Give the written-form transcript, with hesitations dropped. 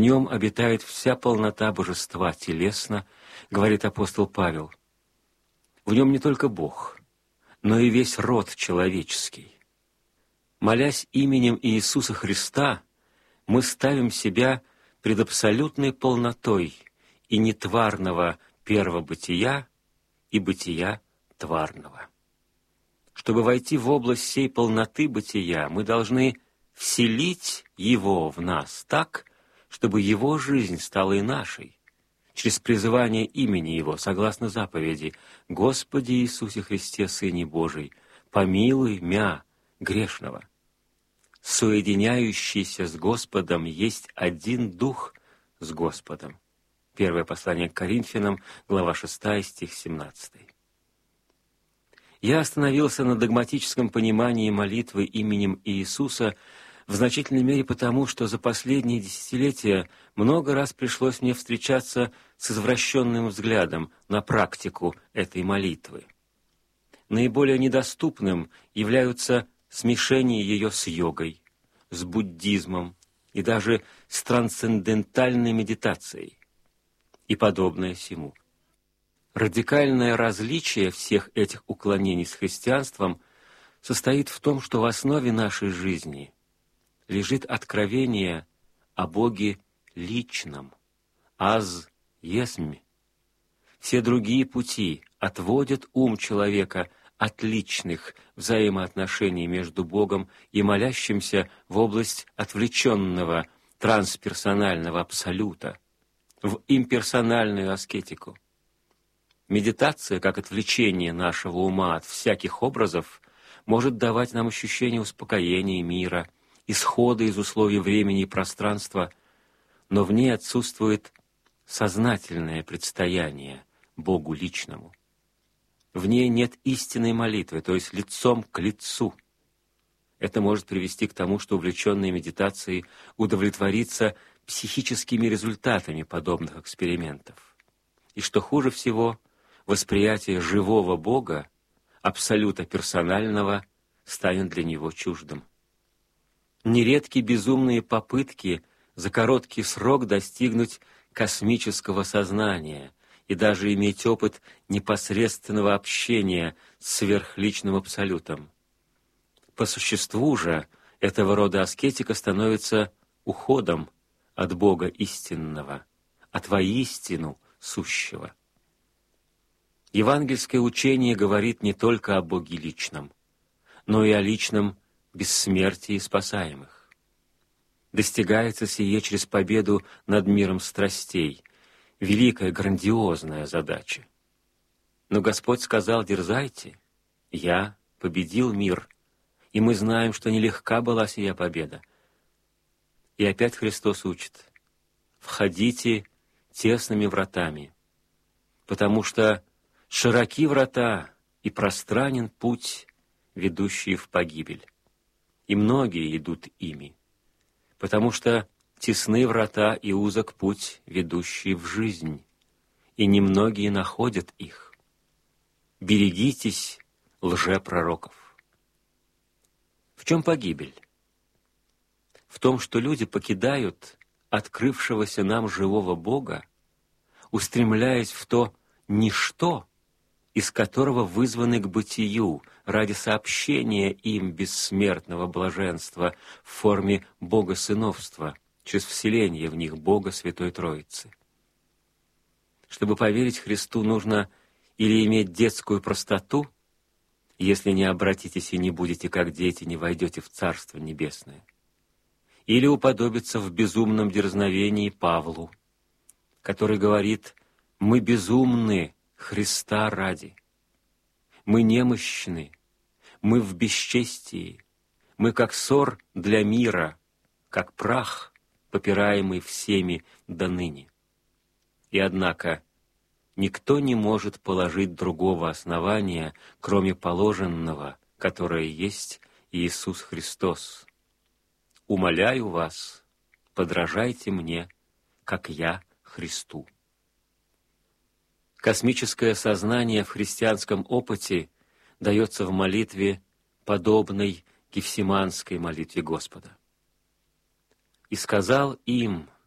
В нем обитает вся полнота божества телесно, говорит апостол Павел. В нем не только Бог, но и весь род человеческий. Молясь именем Иисуса Христа, мы ставим себя пред абсолютной полнотой и нетварного первобытия и бытия тварного. Чтобы войти в область сей полноты бытия, мы должны вселить Его в нас так, чтобы Его жизнь стала и нашей, через призывание имени Его, согласно заповеди: «Господи Иисусе Христе, Сыне Божий, помилуй мя, грешного». Соединяющийся с Господом есть один Дух с Господом. Первое послание к Коринфянам, глава 6, стих 17. Я остановился на догматическом понимании молитвы именем Иисуса в значительной мере потому, что за последние десятилетия много раз пришлось мне встречаться с извращенным взглядом на практику этой молитвы. Наиболее недоступным являются смешение ее с йогой, с буддизмом и даже с трансцендентальной медитацией и подобное сему. Радикальное различие всех этих уклонений с христианством состоит в том, что в основе нашей жизни лежит откровение о Боге личном, аз есмь. Все другие пути отводят ум человека от личных взаимоотношений между Богом и молящимся в область отвлеченного трансперсонального абсолюта, в имперсональную аскетику. Медитация, как отвлечение нашего ума от всяких образов, может давать нам ощущение успокоения, мира, исхода из условий времени и пространства, но в ней отсутствует сознательное предстояние Богу личному. В ней нет истинной молитвы, то есть лицом к лицу. Это может привести к тому, что увлеченный медитацией удовлетворится психическими результатами подобных экспериментов. И что хуже всего, восприятие живого Бога, абсолюта персонального, станет для него чуждым. Нередки безумные попытки за короткий срок достигнуть космического сознания и даже иметь опыт непосредственного общения с сверхличным абсолютом. По существу же этого рода аскетика становится уходом от Бога истинного, от воистину сущего. Евангельское учение говорит не только о Боге личном, но и о личном бессмертии спасаемых. Достигается сие через победу над миром страстей, великая, грандиозная задача. Но Господь сказал: «Дерзайте, я победил мир», и мы знаем, что нелегка была сия победа. И опять Христос учит: «Входите тесными вратами, потому что широки врата и пространен путь, ведущий в погибель, и многие идут ими, потому что тесны врата и узок путь, ведущий в жизнь, и немногие находят их. Берегитесь лжепророков». В чем погибель? В том, что люди покидают открывшегося нам живого Бога, устремляясь в то ничто, из которого вызваны к бытию ради сообщения им бессмертного блаженства в форме богосыновства, через вселение в них Бога Святой Троицы. Чтобы поверить Христу, нужно или иметь детскую простоту, если не обратитесь и не будете как дети, не войдете в Царство Небесное, или уподобиться в безумном дерзновении Павлу, который говорит: «Мы безумны Христа ради, мы немощны, мы в бесчестии, мы как ссор для мира, как прах, попираемый всеми доныне». И однако никто не может положить другого основания, кроме положенного, которое есть Иисус Христос. «Умоляю вас, подражайте мне, как я Христу». Космическое сознание в христианском опыте дается в молитве, подобной Гефсиманской молитве Господа. «И сказал им,